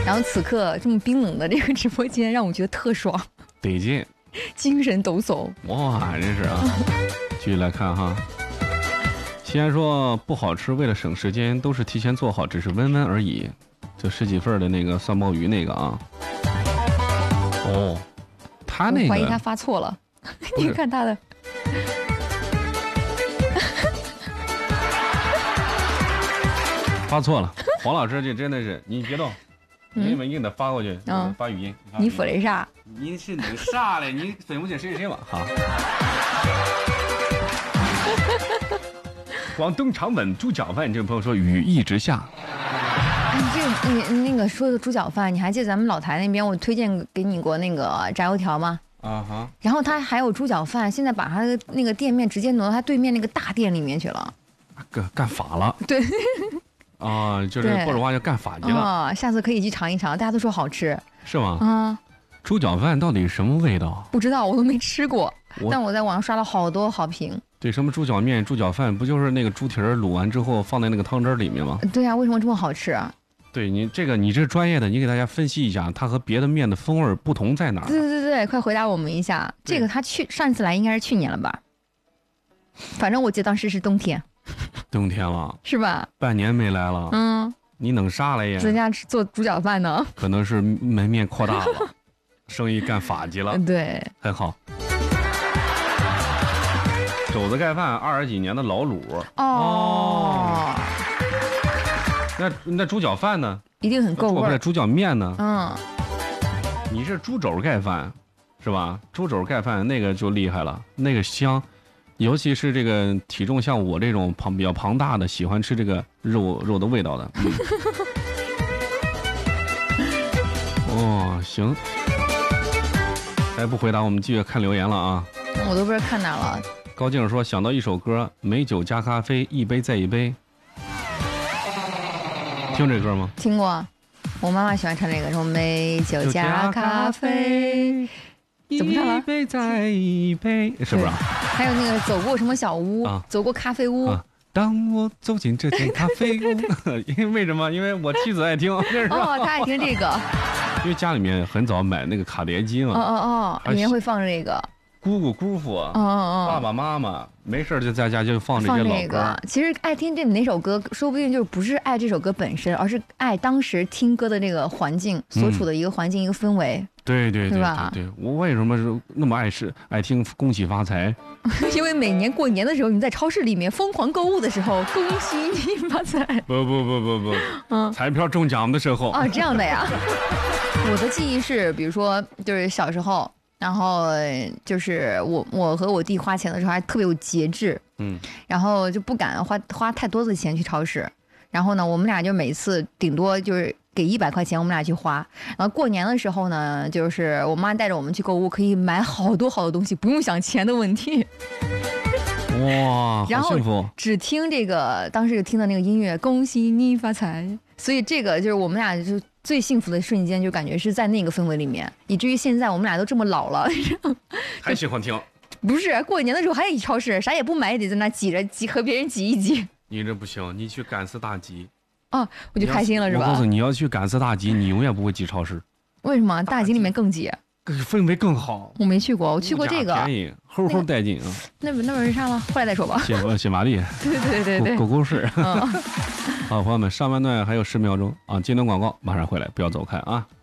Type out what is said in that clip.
然后此刻这么冰冷的这个直播间，让我觉得特爽， 得劲， 精神抖擞。 哇，真是啊！继续来看哈。西安说不好吃，为了省时间，都是提前做好，只是温温而已。就十几份的那个酸鲍鱼那个啊。哦，他那个我怀疑他发错了，你看他的。 发错了，黄老师这真的是，你别动，你稳硬的发过去，发语音。 你说的啥？ 你是能啥嘞？你分不清谁是谁嘛？哈。广东长吻猪脚饭，这位朋友说雨一直下。 你那个说的猪脚饭，你还记得咱们老台那边我推荐给你过那个炸油条吗？ 啊哈。 然后他还有猪脚饭，现在把他的那个店面直接挪到他对面那个大店里面去了。 干法了。 对。 啊，就是或者话叫干法级了。 啊，下次可以去尝一尝，大家都说好吃。 是吗？ 啊。 猪脚饭到底是什么味道？ 不知道，我都没吃过，但我在网上刷了好多好评。 对，什么猪脚面、猪脚饭，不就是那个猪蹄儿卤完之后放在那个汤汁里面吗？ 对啊，为什么这么好吃啊？ 对你这是专业的，你给大家分析一下，它和别的面的风味不同在哪儿？ 对，快回答我们一下。这个他上一次来应该是去年了吧？反正我记得当时是冬天。 冬天了， 是吧？ 半年没来了。你弄啥来呀？ 人家做猪脚饭呢。 可能是门面扩大了，生意干法级了。 对， 很好。肘子盖饭20几年的老卤。哦。那猪脚饭呢？ 一定很够味。 不是猪脚面呢？你是猪肘盖饭，是吧？猪肘盖饭那个就厉害了，那个香，尤其是这个体重像我这种比较庞大的，喜欢吃这个肉的味道的。哦，行。还不回答，我们继续看留言了啊！ 我都不知道看哪了。 高静说想到一首歌，美酒加咖啡，一杯再一杯。听这歌吗？ 听过，我妈妈喜欢唱这个，说美酒加咖啡，怎么唱了？ 一杯再一杯，是不是？ 还有那个走过什么小屋，走过咖啡屋。 当我走进这间咖啡屋，为什么？因为我妻子爱听。哦， 她爱听这个。 因为家里面很早买那个卡碟机嘛。 里面会放这个。 姑父，爸爸妈妈没事就在家就放这些老歌。 其实爱听这哪首歌，说不定就不是爱这首歌本身，而是爱当时听歌的这个环境，所处的一个环境，一个氛围。 对，我为什么是那么爱听恭喜发财？ 因为每年过年的时候，你在超市里面疯狂购物的时候，恭喜你发财。 不，彩票中奖的时候。 哦，这样的呀。我的记忆是，比如说就是小时候。然后就是我和我弟花钱的时候还特别有节制，然后就不敢花太多的钱去超市。然后呢，我们俩就每次顶多就是给100块钱，我们俩去花。然后过年的时候呢，就是我妈带着我们去购物，可以买好多好多东西，不用想钱的问题。 哇，好幸福！ 只听这个当时听的那个音乐，恭喜你发财。所以这个就是我们俩就最幸福的瞬间，就感觉是在那个氛围里面，以至于现在我们俩都这么老了， 还喜欢听。 不是过年的时候还得去超市，啥也不买，也得在那挤和别人挤一挤。 你这不行，你去赶次大集。 我就开心了是吧？ 我告诉你，要去赶次大集，你永远不会挤超市。 为什么？大集里面更挤， 氛围更好。 我没去过，我去过这个。 便宜，齁带劲啊！ 那边是啥了？后来再说吧。 新玛丽。 对。 狗市。好，朋友们，上半段还有10秒钟啊！接段广告，马上回来，不要走开啊！